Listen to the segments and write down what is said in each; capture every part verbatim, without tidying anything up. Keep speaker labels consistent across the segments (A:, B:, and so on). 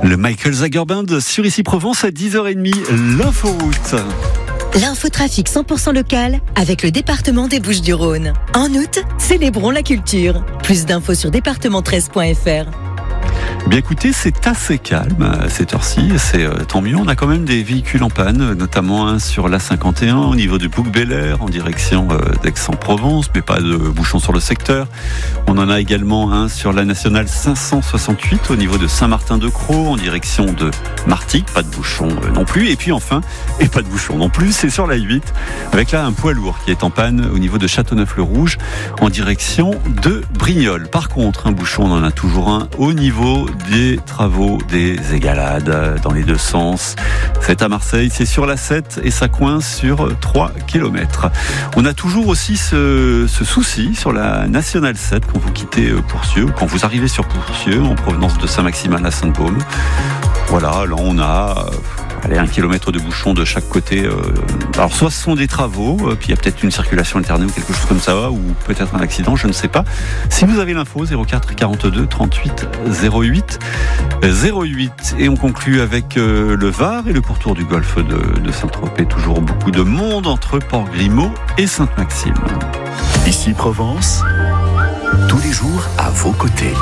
A: Le Michael Zager Band sur Ici Provence à dix heures trente, l'inforoute.
B: L'infotrafic cent pour cent local avec le département des Bouches-du-Rhône. En août, célébrons la culture. Plus d'infos sur département treize point f r.
A: Bien écoutez, c'est assez calme à cette heure-ci, c'est euh, tant mieux. On a quand même des véhicules en panne, notamment un sur l'A cinquante et un au niveau de Bouc-Bel-Air en direction euh, d'Aix-en-Provence, mais pas de bouchons sur le secteur. On en a également un sur la nationale cinq cent soixante-huit au niveau de Saint-Martin-de-Crau en direction de Martigues, pas de bouchons euh, non plus. Et puis enfin, et pas de bouchons non plus, c'est sur la huit avec là un poids lourd qui est en panne au niveau de Châteauneuf-le-Rouge en direction de Brignoles. Par contre, un bouchon, on en a toujours un au niveau des travaux des égalades dans les deux sens. C'est à Marseille, c'est sur la sept et ça coince sur trois kilomètres. On a toujours aussi ce, ce souci sur la nationale sept quand vous quittez Pourcieux, quand vous arrivez sur Pourcieux en provenance de Saint-Maximin à Sainte-Baume. Voilà, là on a allez, un kilomètre de bouchons de chaque côté. Alors soit ce sont des travaux, puis il y a peut-être une circulation alternée ou quelque chose comme ça, ou peut-être un accident, je ne sais pas. Si vous avez l'info, zéro quatre quarante-deux trente-huit zéro huit zéro huit. Et on conclut avec le Var et le pourtour du golfe de, de Saint-Tropez. Toujours beaucoup de monde entre Port-Grimaud et Sainte-Maxime.
C: Ici Provence, tous les jours à vos côtés.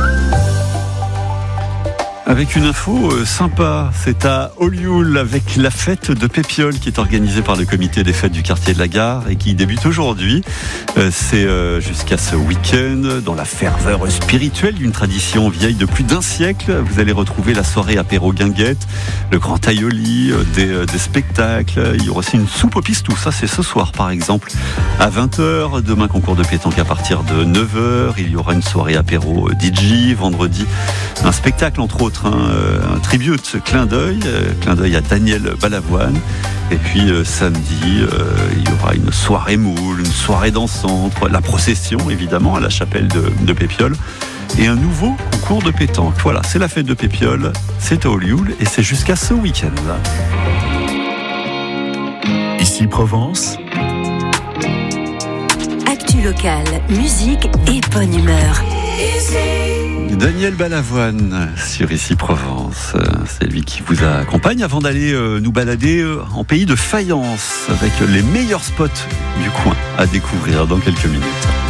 A: Avec une info euh, sympa, c'est à Olioul avec la fête de Pépiole qui est organisée par le comité des fêtes du quartier de la Gare et qui débute aujourd'hui. Euh, c'est euh, jusqu'à ce week-end, dans la ferveur spirituelle d'une tradition vieille de plus d'un siècle. Vous allez retrouver la soirée apéro guinguette, le grand aïoli, euh, des, euh, des spectacles. Il y aura aussi une soupe au pistou, ça c'est ce soir par exemple à vingt heures. Demain concours de pétanque à partir de neuf heures. Il y aura une soirée apéro D J. Vendredi, un spectacle entre autres. Un, un tribute, clin d'œil, euh, clin d'œil à Daniel Balavoine. Et puis euh, samedi, euh, il y aura une soirée moule, une soirée dansante, la procession évidemment à la chapelle de, de Pépiole et un nouveau concours de pétanque. Voilà, c'est la fête de Pépiole, c'est à Olioul et c'est jusqu'à ce week-end.
C: Ici Provence.
B: Actu local, musique et bonne humeur.
A: Daniel Balavoine sur Ici Provence, c'est lui qui vous accompagne avant d'aller nous balader en pays de faïence avec les meilleurs spots du coin à découvrir dans quelques minutes.